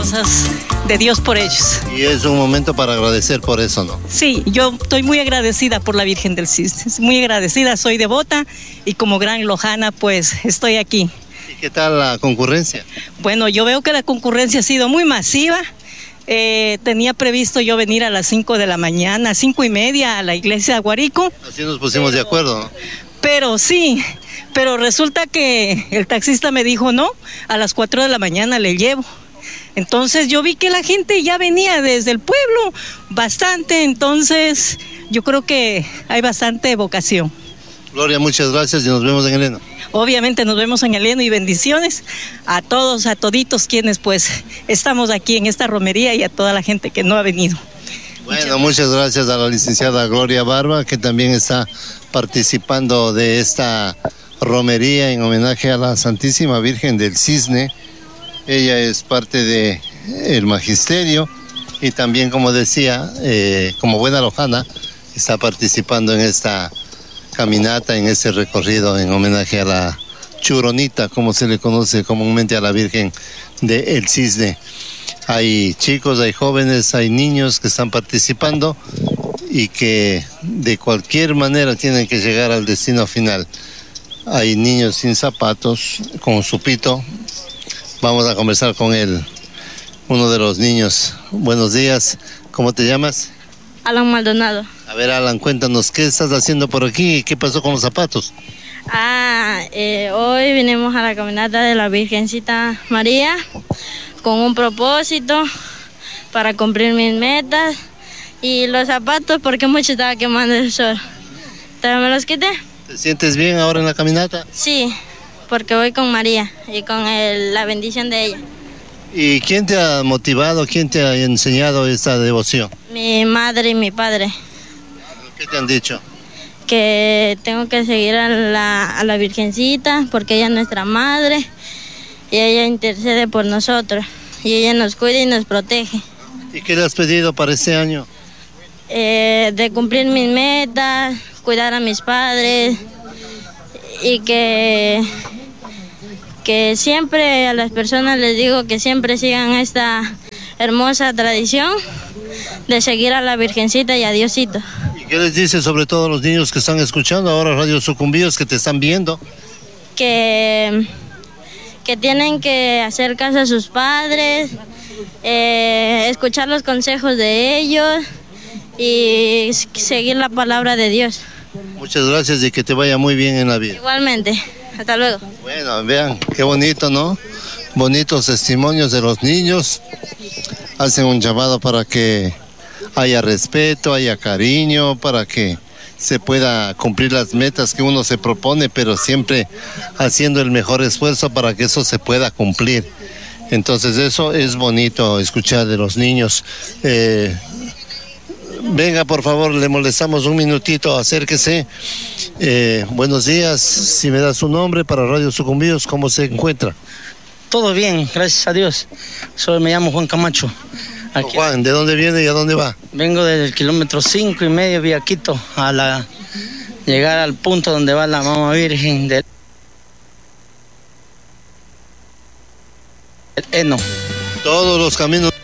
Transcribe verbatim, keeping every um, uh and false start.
cosas de Dios por ellos. Y es un momento para agradecer por eso, ¿no? Sí, yo estoy muy agradecida por la Virgen del Cisne, muy agradecida, soy devota y como gran lojana pues estoy aquí. ¿Y qué tal la concurrencia? Bueno, yo veo que la concurrencia ha sido muy masiva. Eh, tenía previsto yo venir a las cinco de la mañana, cinco y media a la iglesia de Guarico. Así nos pusimos pero, de acuerdo, ¿no? Pero sí, pero resulta que el taxista me dijo no, a las cuatro de la mañana le llevo. Entonces yo vi que la gente ya venía desde el pueblo, bastante, entonces yo creo que hay bastante vocación. Gloria, muchas gracias y nos vemos en el heno. Obviamente nos vemos en el heno y bendiciones a todos, a toditos quienes pues estamos aquí en esta romería y a toda la gente que no ha venido. Bueno, muchas gracias a la licenciada Gloria Barba, que también está participando de esta romería en homenaje a la Santísima Virgen del Cisne. Ella es parte del magisterio y también, como decía, eh, como buena lojana, está participando en esta caminata, en este recorrido en homenaje a la Churonita, como se le conoce comúnmente a la Virgen del Cisne. Hay chicos, hay jóvenes, hay niños que están participando y que de cualquier manera tienen que llegar al destino final. Hay niños sin zapatos, con su pito. Vamos a conversar con él, uno de los niños. Buenos días, ¿cómo te llamas? Alan Maldonado. A ver, Alan, cuéntanos, ¿qué estás haciendo por aquí? ¿Qué pasó con los zapatos? Ah, eh, hoy vinimos a la caminata de la Virgencita María con un propósito para cumplir mis metas y los zapatos porque mucho estaba quemando el sol. ¿Te me los quité? ¿Te sientes bien ahora en la caminata? Sí, porque voy con María y con el, la bendición de ella. ¿Y quién te ha motivado, quién te ha enseñado esta devoción? Mi madre y mi padre. ¿Qué te han dicho? Que tengo que seguir a la, a la Virgencita porque ella es nuestra madre y ella intercede por nosotros y ella nos cuida y nos protege. ¿Y qué le has pedido para este año? Eh, de cumplir mis metas, cuidar a mis padres y que, que siempre a las personas les digo que siempre sigan esta hermosa tradición de seguir a la Virgencita y a Diosito. ¿Y qué les dices sobre todo a los niños que están escuchando ahora Radio Sucumbíos, que te están viendo? Que, que tienen que hacer caso a sus padres, eh, escuchar los consejos de ellos y seguir la palabra de Dios. Muchas gracias y que te vaya muy bien en la vida. Igualmente, hasta luego. Bueno, vean, qué bonito, ¿no? Bonitos testimonios de los niños. Hacen un llamado para que haya respeto, haya cariño, para que se pueda cumplir las metas que uno se propone, pero siempre haciendo el mejor esfuerzo para que eso se pueda cumplir. Entonces eso es bonito escuchar de los niños. Eh, venga, por favor, le molestamos un minutito, acérquese. Eh, buenos días, si me da su nombre para Radio Sucumbíos, ¿cómo se encuentra? Todo bien, gracias a Dios. Soy, me llamo Juan Camacho. Aquí. Juan, ¿de dónde viene y a dónde va? Vengo desde el kilómetro cinco y medio vía Quito a la llegar al punto donde va la Mamá Virgen del Heno. Todos los caminos